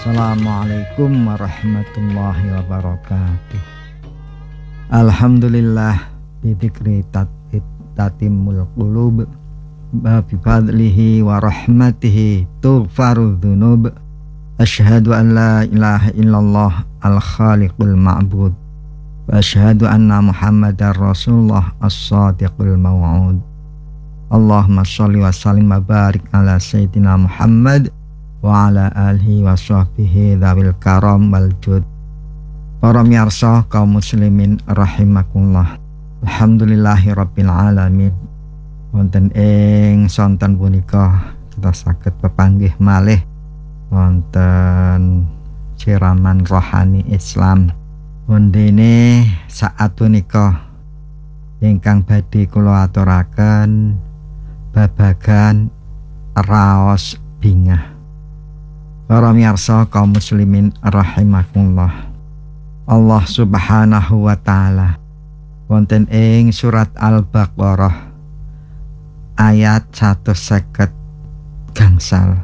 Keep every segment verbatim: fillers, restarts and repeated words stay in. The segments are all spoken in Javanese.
Assalamualaikum warahmatullahi wabarakatuh. Alhamdulillah bidzikri tatimul qulub wa bi fadlihi wa rahmatihi tughfaru dzunub. Asyhadu an la ilaha illallah al-khaliqul ma'bud wa asyhadu anna muhammadar rasulullah as-sadiqul maw'ud. Allahumma sholli wa sallim wa barik ala sayyidina Muhammad wa ala alihi wa sahbihi dzawil karam wal jud. Para miyarsa kaum muslimin rahimakumullah. Alhamdulillahi rabbil alamin. Wonten ing sonten punika kita saged pepanggih malih wonten siraman rohani Islam. Wondene saat punika ingkang badhe kula aturaken babagan raos bingah. Para miyarsa kaum muslimin rahimakumullah. Allah Subhanahu wa taala wonten ing surat Al-Baqarah ayat seratus seket gangsal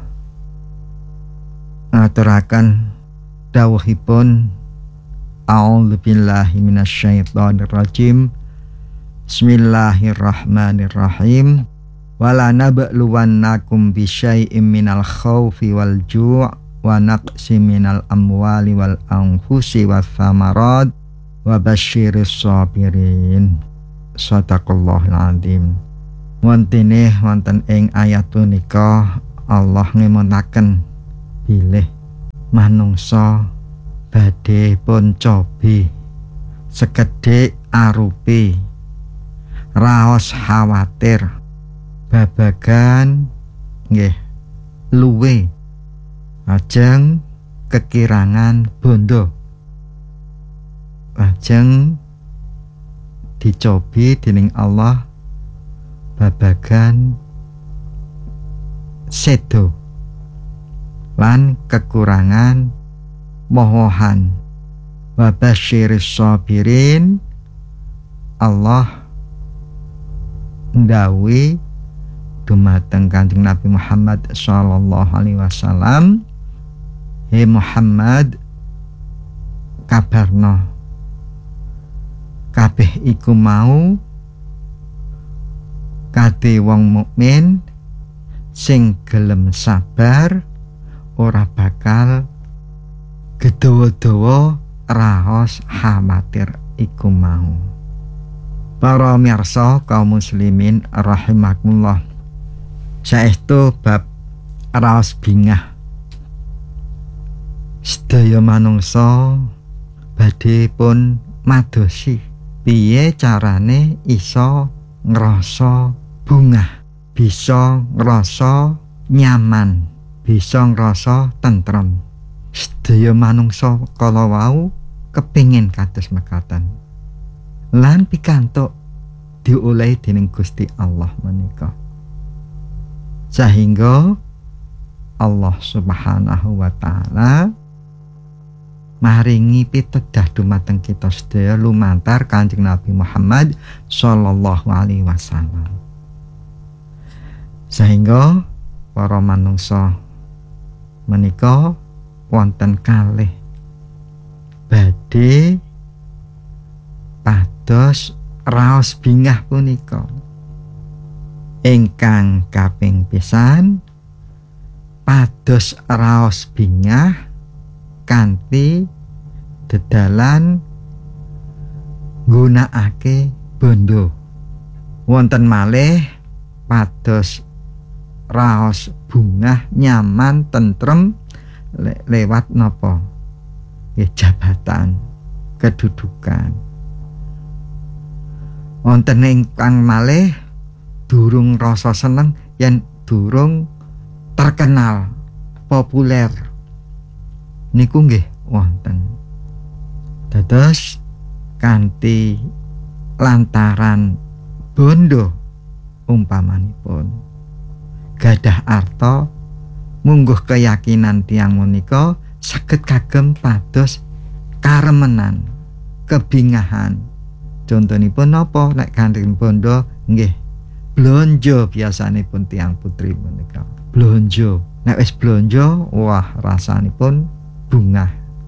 ngaturaken dawuhipun A'udzu billahi minasyaitonir rajim. Bismillahirrahmanirrahim. Wala nabluwannakum bisyai'im minal khaufi wal ju' wa naqsi minal amwali wal anfusi wath thamarat wa basyiris sabirin. Shadaqallahul azim. Wontene wonten ing ayat punika Allah ngemonaken bilih manungsa badhe pun cobi sekedhik arupi raos khawatir babagan nggih luwe ajeng kekirangan bondo, ajeng dicobi dening Allah babagan sedo lan kekurangan mohohan. Wa basyiris sabirin. Allah ndawi dumateng Kanjeng Nabi Muhammad sallallahu alaihi wasallam, he Muhammad, kabarno kabeh iku mau kate wong mukmin sing gelem sabar ora bakal gedawa-dawa raos khawatir iku mau. Para miyarsa kaum muslimin rahimakumullah. Saestu bab raos bingah. Sedaya manungsa badhe pun madosi piye carane iso ngrasa bungah, bisa ngrasa nyaman, bisa ngrasa tentrem. Sedaya manungsa kala wau kepingin kados mekaten. Lan pikantuk diolehi dening Gusti Allah menika. Sehingga Allah Subhanahu wa taala maringi pitedah dumateng kita sedaya lumantar Kanjeng Nabi Muhammad sallallahu alaihi wasallam. Sehingga para manungsa menika wonten kalih badhe pados raos bingah punika. Ingkang kaping pisan pados raos bingah kanthi dedalan nggunakake bondo. Wonten malih pados raos bungah nyaman tentrem le lewat napa? Ya jabatan, kedudukan. Wonten ingkang malih durung rasa seneng yen durung terkenal populer niku nggih wonten. Dados kanthi lantaran bondo umpamanipun gadah arta mungguh keyakinan tiyang menika saged kagem pados karemenan, kebingahan. Contonipun napa nek kanthi bondo nggih blonjo biasanipun tiyang putri menika. Blonjo. Nek wis blonjo, wah rasanipun bungah.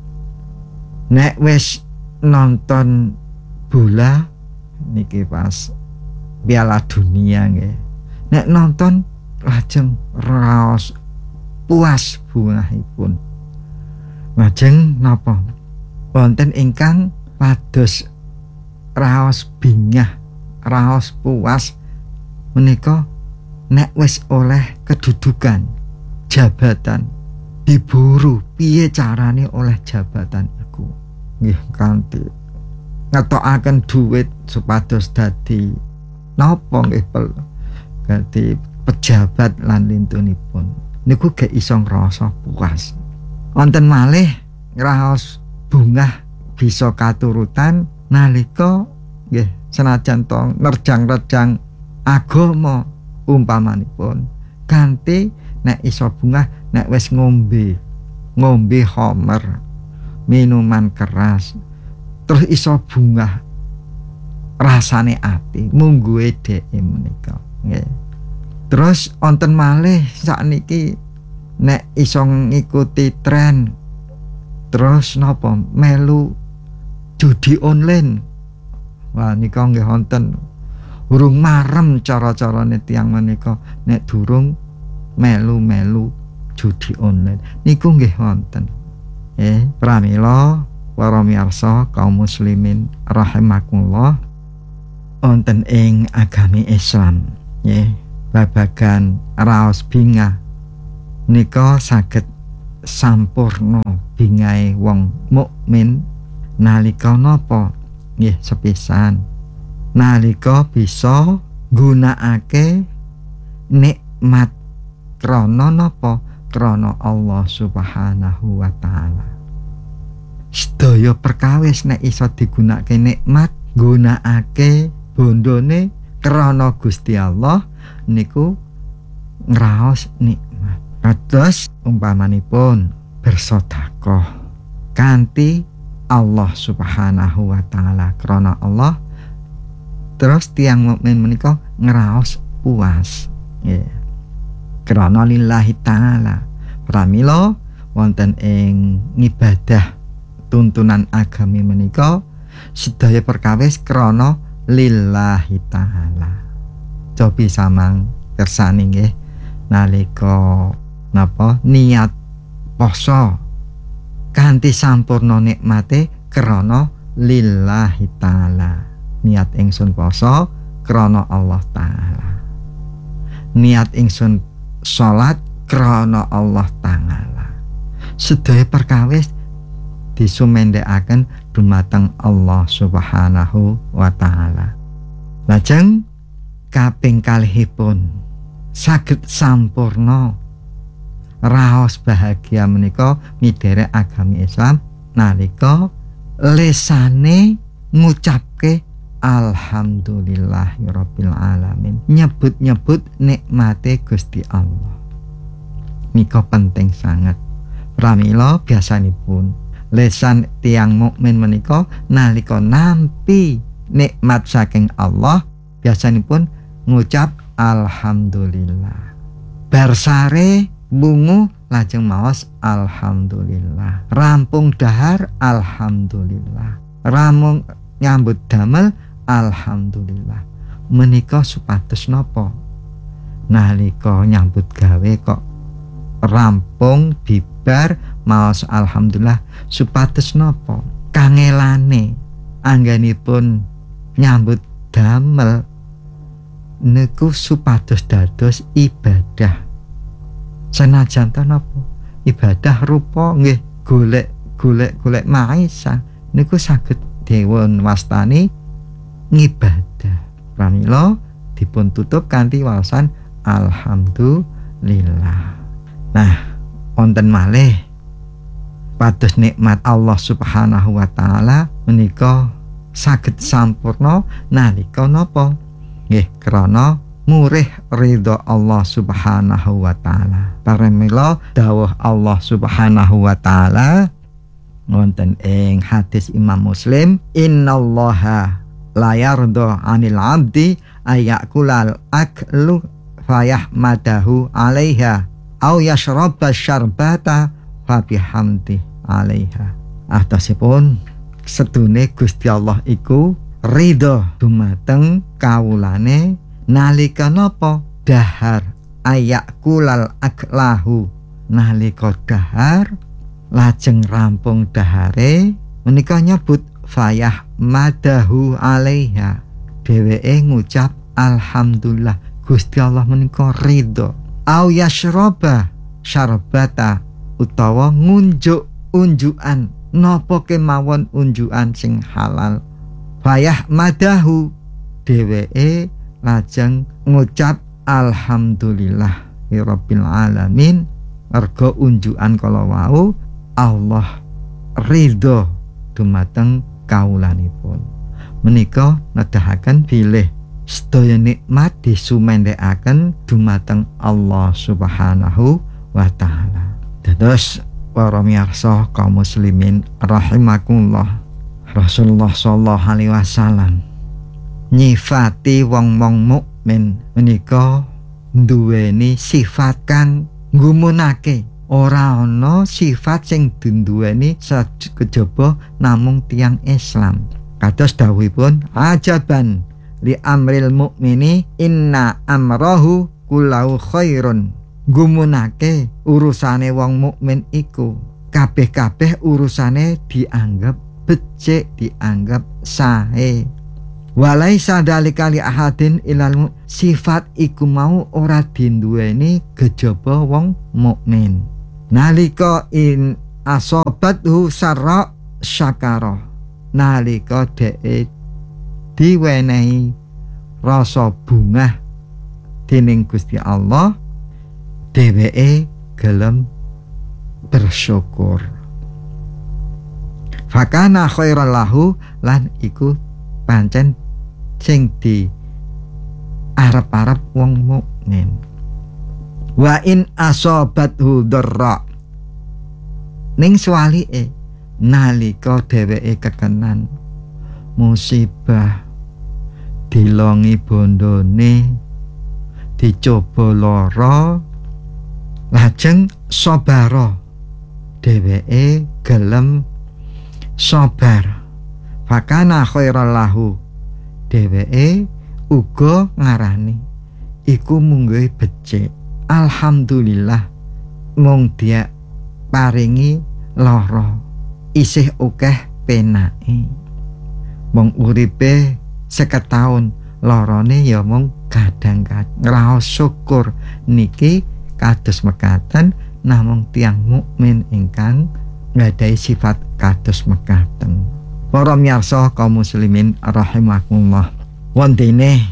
Nek wis nonton bola niki pas Piala Dunia nggih. Nek nonton lajeng raos puas bungahipun. Lajeng napa? Wonten ingkang pados raos bingah, raos puas menika nek wis oleh kedudukan, jabatan, diburu piye carane oleh jabatan iku. Nggih kanthi ngetokaken duit supados dadi napa nggih dadi pejabat lan lintunipun. Niku gak iso ngrasa puas. Wonten malih raos bungah bisa katurutan nalika nggih senajan to nerjang-nerjang agama umpamanipun kanthi nek iso bungah nek wis ngombe ngombe khamr minuman keras terus iso bungah rasane ati mungguhe dheke menika nggih. Terus wonten malih sakniki nek iso ngikuti tren terus napa melu judi online. Wah nika nggih wonten urung marem cara-carane tiyang menika nek durung melu-melu judi online niku nggih wonten. Eh pramila para miyarsa kaum muslimin rahimakumullah wonten ing agami Islam nggih babagan raos bingah nika saged sampurna bingahe wong mukmin nalika napa nggih sepisan nalika bisa nggunakake nikmat krana napa krana Allah Subhanahu wa taala. Sedaya perkawis nek iso digunakake nikmat nggunakake bondone krana Gusti Allah niku ngraos nikmat. Kados umpamanipun bersedekah kanthi Allah Subhanahu wa taala krana Allah terus tiang mukmin menika ngraos puas nggih krana lillahi taala. Pramila wonten ing ngibadah tuntunan agami menika sedaya perkawis krana lillahi taala. Cobi samang kersane nggih nalika napa niat poso kanthi sampurna nikmate krana lillahi taala. Niat ingsun poso krana Allah taala. Niat ingsun salat krana Allah taala. Sedaya perkawis disumendhekaken dumateng Allah Subhanahu wa taala. Lajeng kaping kalihipun saged sampurna raos bahagia menika midherek agami Islam nalika lesane ngucapke alhamdulillahirabbil alamin, nyebut-nyebut nikmate Gusti Allah. Nika penting sangat. Pramila biasanipun lesan tiang mukmin menika nalika nampi nikmat saking Allah biasanipun ngucap alhamdulillah. Barsare bungu lajeng maos alhamdulillah. Rampung dahar alhamdulillah. Ramung nyambut damel alhamdulillah. Menika supados napa? Nalika nyambut gawe kok rampung bibar maos alhamdulillah supados napa? Kangelane anggenipun nyambut damel niku supados dados ibadah. Senajan ta napa? Ibadah rupa nggih golek-golek golek maisa niku saged dewon wastani ngibadah. Pramila dipun tutup kanthi waosan alhamdulillah. Nah, wonten malih pados nikmat Allah Subhanahu wa taala menika saged sampurna nalika napa? Nggih krana murih ridha Allah Subhanahu wa taala. Pramila dawuh Allah Subhanahu wa taala wonten ing hadis Imam Muslim, innallaha la yarda 'anil 'abdi ayakulal aklu fayahmadahu 'alaiha aw yashraba syarbata fa bihamdi alaiha. Atasipun sedune Gusti Allah iku ridho dumateng kawulane nalika napa dahar ayakulal aklahu nalika dahar lajeng rampung dahare menika nyebut fayah madahu alaiha dheweke ngucap alhamdulillah Gusti Allah menika ridho au yashroba syarbata utawa ngunjuk unjukan napa kemawon unjukan sing halal fayah madahu dheweke lajeng ngucap alhamdulillah rabbil alamin merga unjukan kala wau Allah ridho dumateng kawulanipun menika nedahaken bilih sedaya nikmat disumendhekaken dumateng Allah Subhanahu wa taala. Dados para miyarsa kaum muslimin rahimakumullah, Rasulullah sallallahu alaihi wasallam nyifati wong-wong mukmin menika nduweni sifat kang nggumunake. Ora ana sifat sing duweni kejaba namung tiyang Islam. Kados dawuhipun ajaban li amril mukmini inna amrahu kullahu khairun. Gumunake urusane wong mukmin iku kabeh-kabeh urusane dianggap becik, dianggap sae. Walaisa dalika li ahadin ilal sifat iku mau ora dinduweni kejaba wong mukmin. Nalika in asobathu sarra syakara nalika dhek diwenehi rasa bungah dening Gusti Allah dheweke gelem bersyukur. Fakana khairan lahu lan iku pancen sing di arep-arep wong mukmin. Wa in asobathu dharra ning swalike nalika dheweke kekenan musibah dilongi bondone dicoba lara lajeng sabara dheweke gelem sabar fakana khairan lahu dheweke uga ngarani iku mungguh becik alhamdulillah mung dia paringi lara isih akeh penake mung uripe seket taun larane ya mung kadang-kadang ngraos syukur niki kados mekaten namung tiyang mukmin ingkang nggadahi sifat kados mekaten. Para miyarsa kaum muslimin rahimakumullah, wontene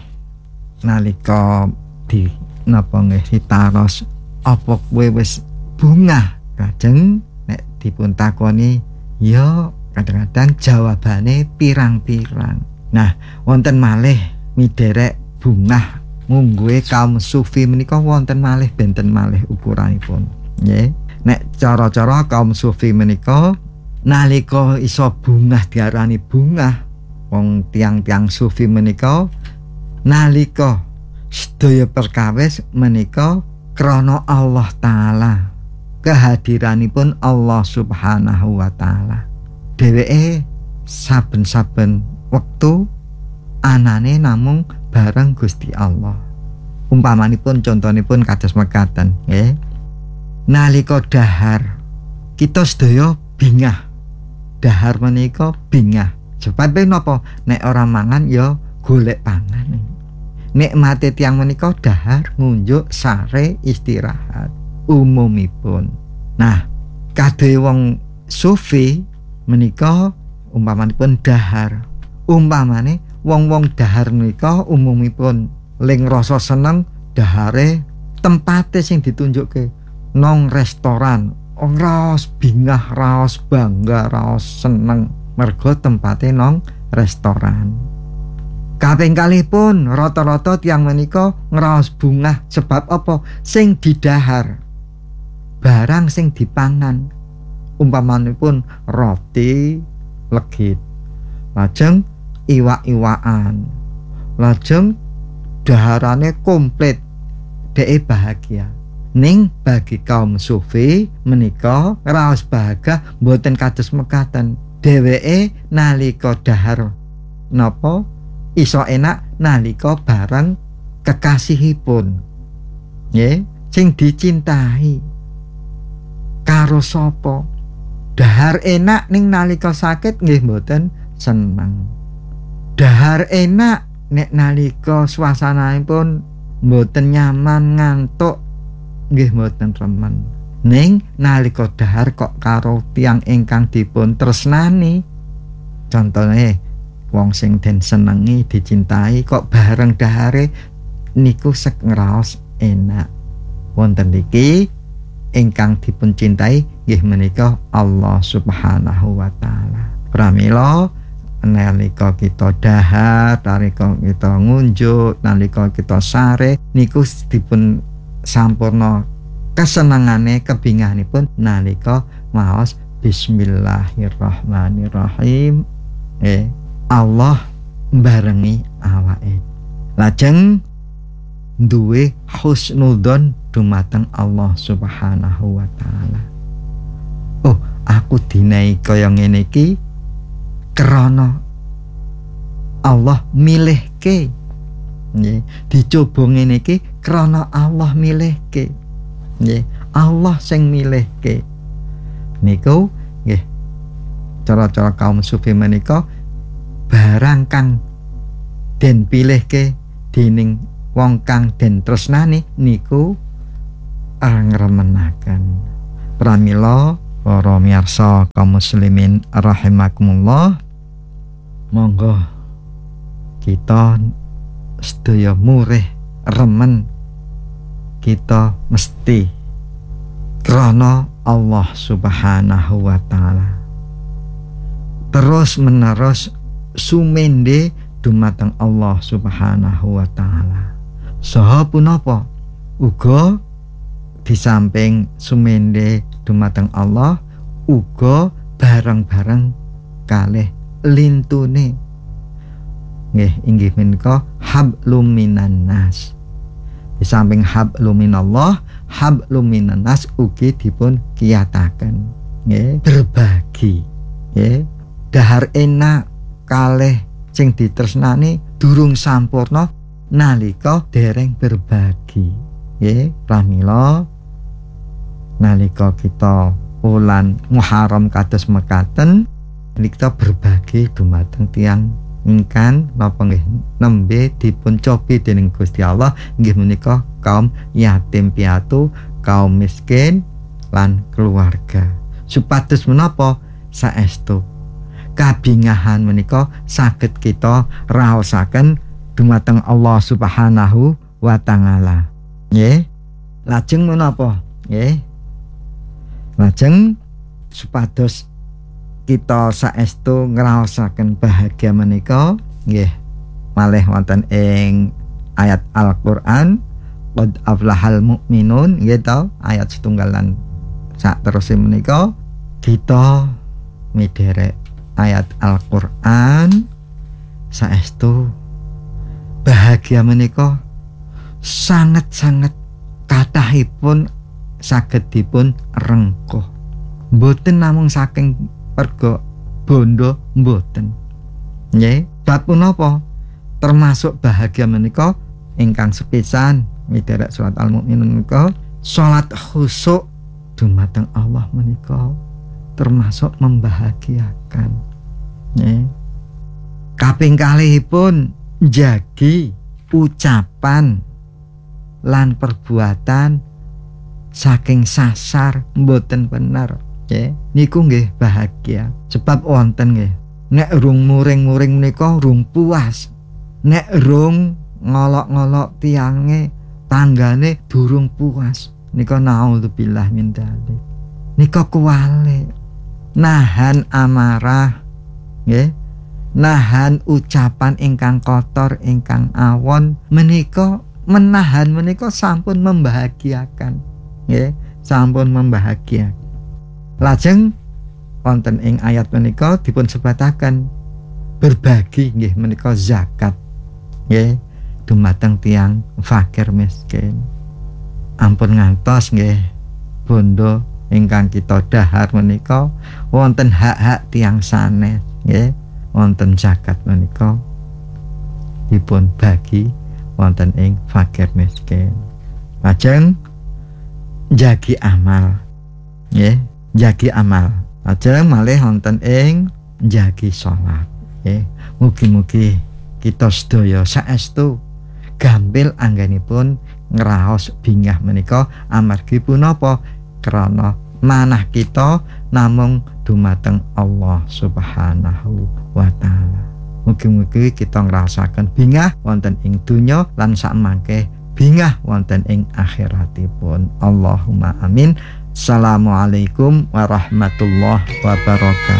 nalika di napa nggih ditaros apa kowe wis bungah kajeng nek dipun takoni ya kadang-kadang jawabane pirang-pirang. Nah wonten malih miderek bungah mungguhe kaum sufi menika wonten malih benten malih ukuranipun nggih. Nek cara-cara kaum sufi menika nalika iso bungah diarani bungah wong tiang-tiang sufi menika nalika sedaya perkawis menika krana Allah taala kehadiranipun Allah Subhanahu wa taala dheweke saben-saben wektu anane namung bareng Gusti Allah. Umpamanipun contonipun kados mekaten nggih. Nalika dahar kita sedaya bingah. Dahar menika bingah. Sebab napa? Nek ora mangan ya golek pangan. Nikmate tiyang menika dahar ngunjuk sare istirahat umumipun. Nah, kadhe wong sufi menika umpamanipun dahar. Umpamane wong-wong dahar menika umumipun ling rasa seneng dahare tempate sing ditunjukke nong restoran. Ong raos bingah, raos bangga, raos seneng mergo tempate nong restoran. Kaping kalihpun rata-rata tiyang menika ngraos bungah sebab apa? Sing didahar barang sing dipangan umpamanipun roti legit lajeng iwak-iwakan lajeng daharane komplit dhek bahagia Ning bagi kaum sufi menika raos bahagia mboten kados mekaten. Dheweke nalika dahar napa iso enak nalika bareng kekasihipun. Nggih, sing dicintai karo sapa? Dahar enak ning nalika sakit nggih mboten seneng. Dahar enak nek nalika suasananipun mboten nyaman ngantuk nggih mboten remen. Ning nalika dahar kok karo tiyang ingkang dipun tresnani, contone wong sing den senengi dicintai kok bareng dahare niku sek ngraos enak. Wonten iki ingkang dipun cintai nggih menika Allah Subhanahu wa taala. Pramila nalika kita dahar, nalika kita ngunjuk, nalika kita sare niku dipun sampurna kesenengane kebingahanipun nalika maos bismillahirrahmanirrahim. Eh Allah barengi awake. Lajeng duwe husnudzon dumateng Allah Subhanahu wa taala. Oh, aku dinai kaya ngene iki krana Allah milihke. Nggih, dicoba ngene iki krana Allah milihke. Nggih, Allah sing milihke. Niku nggih cara-cara kaum sufi menika barang kang den pilihke dening wong kang den tresnani niku ngremenaken. Pramila para miyarsa kaum muslimin rahimakumullah, monggo kita sedaya murih remen kita mesti krana Allah Subhanahu wa taala terus menerus sumende dumateng Allah Subhanahu wa taala. Saha punapa uga di samping sumende dumateng Allah uga bareng-bareng kalih lintune nggih inggih menika hablum minan nas. Di samping hablum minallah, hablum minan nas ugi dipun kiyataken nggih berbagi nggih. Dahar enak kalih sing ditresnani durung sampurna nalika dereng berbagi nggih. Pramila nalika kita wulan Muharram kados mekaten kita berbagi dumateng tiyang ingkang napa nggih nembe dipun cobi dening Gusti Allah nggih menika kaum yatim piatu, kaum miskin lan keluarga. Supados menapa saestu kabingahan menika saged kita raosaken dumateng Allah Subhanahu wa taala. Nggih. Lajeng menapa? Nggih. Lajeng supados kita saestu ngraosaken bahagia menika nggih malih wonten ing ayat Al-Qur'an qad aflahal mu'minun nggih ta ayat setunggalan sak terus menika kita miderek ayat Al-Qur'an saestu bahagia menika sangat-sangat kathahipun saged dipun rengkuh mboten namung saking pergo bondo mboten nggih. Bab punapa termasuk bahagia menika ingkang sepisan miderek surat Al-Mu'minun menika salat khusyuk dumateng Allah menika termasuk membahagiakan nggih. Kaping kalihipun njagi ucapan lan perbuatan saking sasar mboten bener nggih. Niku nggih bahagia sebab wonten nggih nek rung muring-muring menika rung puas, nek rung ngolok-ngolok tiange tanggane durung puas nika naudzubillah min dzalik. Nika kuwale nahan amarah nggih, nahan ucapan ingkang kotor ingkang awon menika menahan menika sampun membahagiakan nggih, sampun membahagiakan. Lajeng wonten ing ayat menika dipun sebataken berbagi nggih menika zakat nggih dumateng tiyang fakir miskin. ampun ngantos nggih bondo ingkang kita dahar menika wonten hak-hak tiyang sanes nggih, wonten zakat menika dipun bagi wonten ing fakir miskin. Lajeng jagi amal nggih, jagi amal. Lajeng malih wonten ing jagi salat nggih. Mugi-mugi kita sedaya saestu gampil anggenipun ngraos bingah menika amargi punapa? Krana manah kita namung dumateng Allah Subhanahu wa taala. Mugi-mugi kita ngrasaken bingah wonten ing donya lan sakmangke bingah wonten ing akhiratipun. Allahumma amin. Assalamualaikum warahmatullahi wabarakatuh.